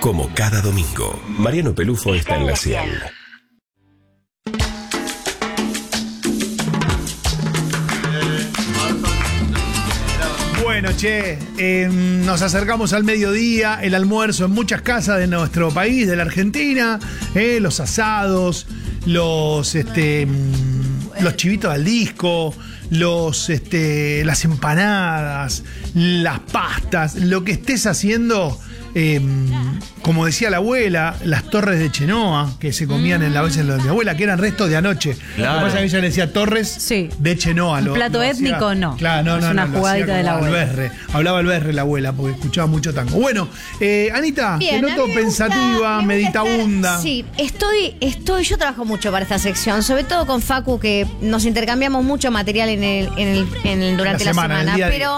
como cada domingo. Mariano Pelufo está en la 100. Bueno, nos acercamos al mediodía, el almuerzo en muchas casas de nuestro país, de la Argentina, los asados, los chivitos al disco, las empanadas, las pastas, lo que estés haciendo. Como decía la abuela, las torres de Chenoa, que se comían a veces de mi abuela, que eran restos de anoche. Claro. Lo que pasa es que ella le decía torres de Chenoa. Un plato étnico hacía, no. Claro, es una jugadita de la abuela. Alberre. Hablaba Alberre la abuela, porque escuchaba mucho tango. Bueno, Anita, bien, te noto pensativa, meditabunda. Sí, yo trabajo mucho para esta sección, sobre todo con Facu, que nos intercambiamos mucho material durante la semana. Pero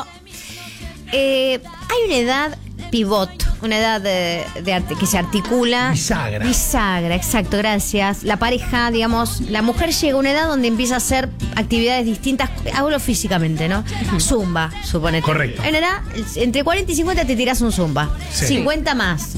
hay una edad pivot, una edad que se articula. Bisagra, exacto, gracias. La pareja, digamos, la mujer llega a una edad donde empieza a hacer actividades distintas, hablo físicamente, ¿no? Zumba, suponete. Correcto. En edad, entre 40 y 50 te tirás un zumba. Sí. 50 más.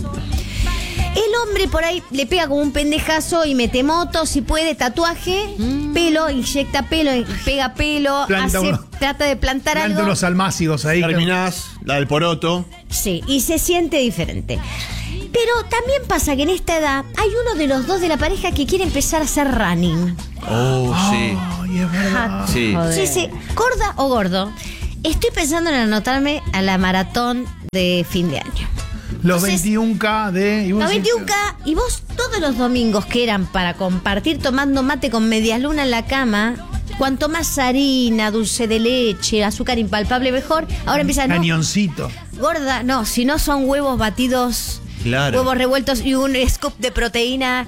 El hombre por ahí le pega como un pendejazo y mete moto, si puede, tatuaje, pelo, inyecta pelo, pega pelo, trata de plantar algo. unos almácigos ahí. Terminás, la del poroto. Sí, y se siente diferente. Pero también pasa que en esta edad hay uno de los dos de la pareja que quiere empezar a hacer running. Oh, sí. Ay, es verdad. Sí. Sí, gorda o gordo. Estoy pensando en anotarme a la maratón de fin de año. Los Entonces, 21K de... Los 21K, y vos todos los domingos que eran para compartir tomando mate con media luna en la cama, cuanto más harina, dulce de leche, azúcar impalpable mejor, ahora empiezan... Cañoncito. Gorda, no, si no son huevos batidos, Claro. huevos revueltos y un scoop de proteína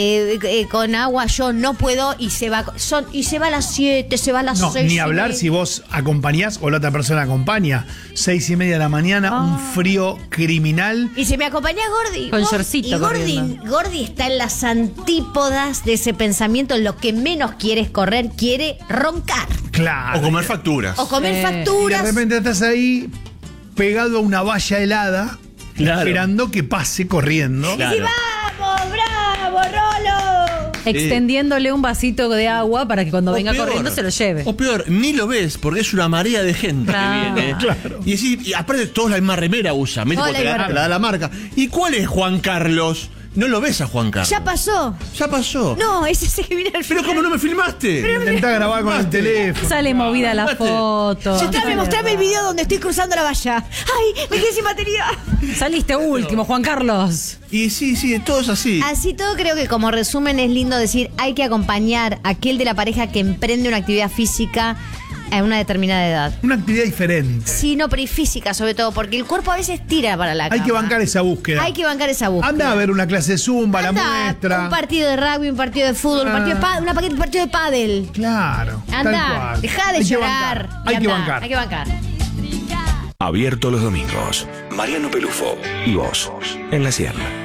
con agua, yo no puedo, y se va a las 7, se va a las 6. No, ni hablar si vos acompañás o la otra persona acompaña. 6:30 de la mañana, un frío criminal. Y si me acompañás, Gordi. Con shortcito Y Gordi está en las antípodas de ese pensamiento. Lo que menos quiere es correr, quiere roncar. Claro. O comer facturas. O comer Y facturas. de repente estás ahí pegado a una valla helada, esperando que pase corriendo. Y si vamos, bravo, Rolo. Extendiéndole un vasito de agua para que cuando O venga peor, corriendo se lo lleve. O peor, ni lo ves porque es una marea de gente Claro. que viene. Claro. Y aparte todos la misma remera usan, ¿viste? Toda Porque la la misma da la marca. ¿Y cuál es Juan Carlos? No lo ves a Juan Carlos. Ya pasó. Ya pasó. No, ese es el que viene al Pero final. ¿cómo no me filmaste? Intentá grabar con el teléfono. Sale movida la Mate. foto. Mostrame el video donde estoy cruzando la valla. ¡Ay, me quedé sin batería! Saliste último, Juan Carlos. Y sí, todo es así. Así todo, creo que como resumen es lindo decir, hay que acompañar a aquel de la pareja que emprende una actividad física a una determinada edad. Una actividad diferente. Sí, no, pero y física sobre todo, porque el cuerpo a veces tira para la cama. Hay que bancar esa búsqueda. Hay que bancar esa búsqueda. Anda a ver una clase de zumba, la Anda, muestra. un partido de rugby, un partido de fútbol, un partido de pádel. Claro. tal Anda, cual. dejá de Hay que llorar. bancar, y Hay que andá, bancar. Hay que bancar. Abierto los domingos. Mariano Pelufo y vos en la 100.